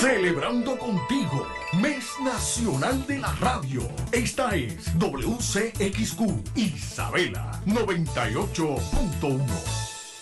Celebrando contigo, Mes Nacional de la Radio. Esta es WCXQ Isabela 98.1.